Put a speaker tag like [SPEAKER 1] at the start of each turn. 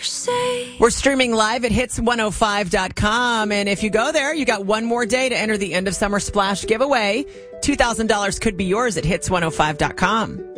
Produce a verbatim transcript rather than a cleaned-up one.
[SPEAKER 1] say.
[SPEAKER 2] We're streaming live at hits one oh five dot com. And if you go there, you got one more day to enter the end of summer splash giveaway. two thousand dollars could be yours at hits one oh five dot com.